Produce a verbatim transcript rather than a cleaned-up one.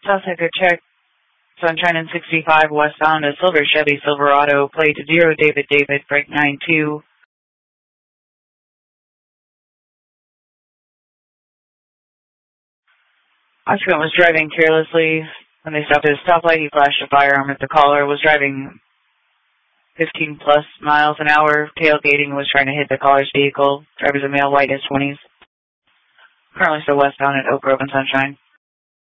Southside, good check. Sunshine and sixty-five westbound, a silver Chevy Silverado, plate zero David David, break nine two. Occupant was driving carelessly. When they stopped at a stoplight, he flashed a firearm at the caller, was driving fifteen plus miles an hour, tailgating, was trying to hit the caller's vehicle. Driver's a male, white, his twenties. Currently still westbound at Oak Grove and Sunshine.